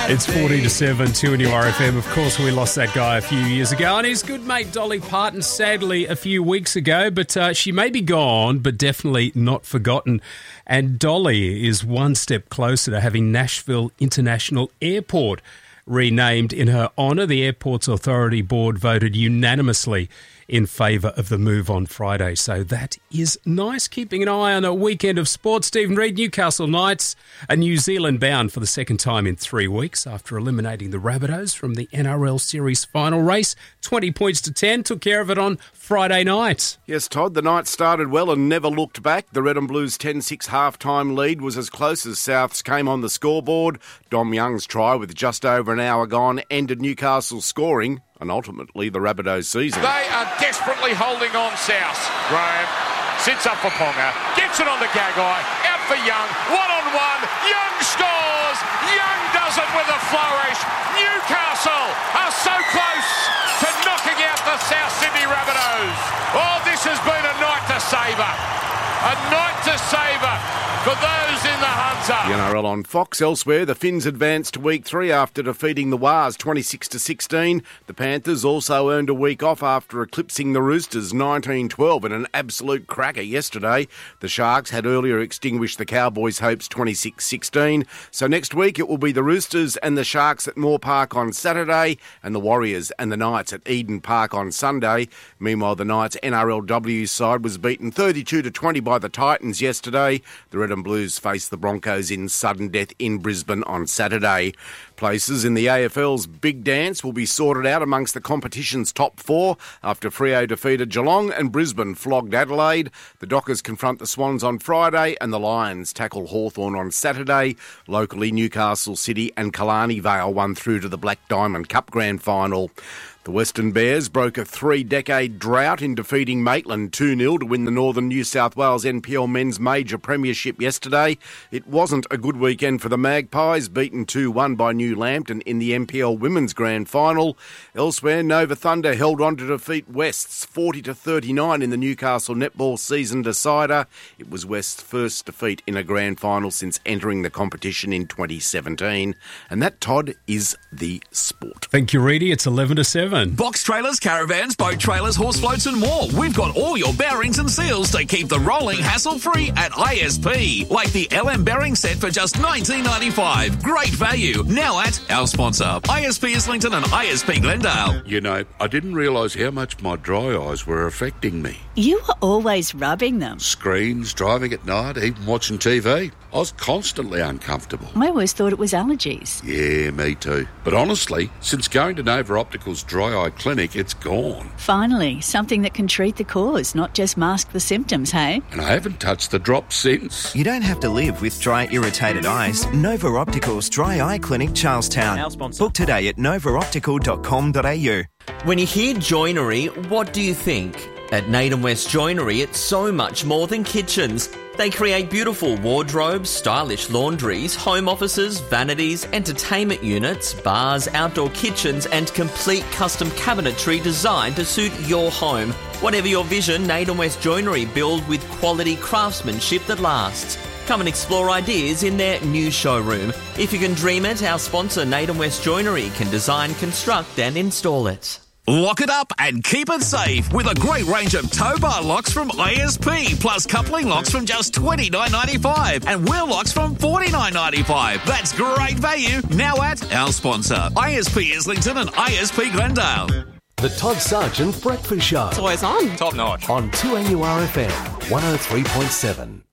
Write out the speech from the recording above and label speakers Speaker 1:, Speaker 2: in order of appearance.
Speaker 1: It's 40 to 7, 2 in your RFM. Of course, we lost that guy a few years ago, and his good mate Dolly Parton, sadly, a few weeks ago. But she may be gone, but definitely not forgotten. And Dolly is one step closer to having Nashville International Airport renamed in her honour. The airport's authority board voted unanimously in favour of the move on Friday. So that is nice. Keeping an eye on a weekend of sports. Stephen Reid, Newcastle Knights are New Zealand bound for the second time in 3 weeks after eliminating the Rabbitohs from the NRL Series final race. 20 points to 10, took care of it on Friday night.
Speaker 2: Yes, Todd, the Knights started well and never looked back. The Red and Blues 10-6 half-time lead was as close as Souths came on the scoreboard. Dom Young's try with just over an hour gone ended Newcastle's scoring and ultimately the Rabbitohs season.
Speaker 3: They are desperately holding on, South. Graham sits up for Ponga, gets it on the Gagai, out for Young, one-on-one, Young scores! Young does it with a flourish. Newcastle are so close to knocking out the South Sydney Rabbitohs. Oh, this has been a night to savour. A night to savour for those in the Hunter.
Speaker 2: The NRL on Fox. Elsewhere, the Finns advanced to week 3 after defeating the Wars 26-16. The Panthers also earned a week off after eclipsing the Roosters 19-12 in an absolute cracker yesterday. The Sharks had earlier extinguished the Cowboys' hopes 26-16. So next week it will be the Roosters and the Sharks at Moore Park on Saturday and the Warriors and the Knights at Eden Park on Sunday. Meanwhile, the Knights' NRLW side was beaten 32-20 by the Titans yesterday. The Red and Blues face the Broncos in sudden death in Brisbane on Saturday. Places in the AFL's big dance will be sorted out amongst the competition's top 4 after Freo defeated Geelong and Brisbane flogged Adelaide. The Dockers confront the Swans on Friday and the Lions tackle Hawthorn on Saturday. Locally, Newcastle City and Killarney Vale won through to the Black Diamond Cup Grand Final. The Western Bears broke a 3-decade drought in defeating Maitland 2-0 to win the Northern New South Wales NPL Men's Major Premiership yesterday. It wasn't a good weekend for the Magpies, beaten 2-1 by New Lambton in the NPL Women's Grand Final. Elsewhere, Nova Thunder held on to defeat Wests 40-39 in the Newcastle netball season decider. It was West's first defeat in a grand final since entering the competition in 2017. And that, Todd, is the sport.
Speaker 1: Thank you, Reedy. It's 11-7.
Speaker 4: Box trailers, caravans, boat trailers, horse floats and more. We've got all your bearings and seals to keep the rolling hassle-free at ISP. Like the LM bearing set for just $19.95. Great value. Now at our sponsor, ISP Islington and ISP Glendale.
Speaker 5: You know, I didn't realise how much my dry eyes were affecting me.
Speaker 6: You were always rubbing them.
Speaker 5: Screens, driving at night, even watching TV. I was constantly uncomfortable.
Speaker 6: I always thought it was allergies.
Speaker 5: Yeah, me too. But honestly, since going to Nova Optical's Dry Eye Clinic, it's gone.
Speaker 6: Finally, something that can treat the cause, not just mask the symptoms, hey?
Speaker 5: And I haven't touched the drops since.
Speaker 7: You don't have to live with dry, irritated eyes. Nova Optical's Dry Eye Clinic, Charlestown.
Speaker 8: Our sponsor.
Speaker 7: Book today at novaoptical.com.au.
Speaker 8: When you hear joinery, what do you think? At Naden West Joinery, it's so much more than kitchens. They create beautiful wardrobes, stylish laundries, home offices, vanities, entertainment units, bars, outdoor kitchens, and complete custom cabinetry designed to suit your home. Whatever your vision, Naden West Joinery build with quality craftsmanship that lasts. Come and explore ideas in their new showroom. If you can dream it, our sponsor Naden West Joinery can design, construct and install it.
Speaker 4: Lock it up and keep it safe with a great range of tow bar locks from ISP, plus coupling locks from just $29.95 and wheel locks from $49.95. That's great value now at our sponsor, ISP Islington and ISP Glendale.
Speaker 9: The Todd Sargent Breakfast Show.
Speaker 10: It's always on.
Speaker 3: Top notch.
Speaker 9: On 2NURFM 103.7.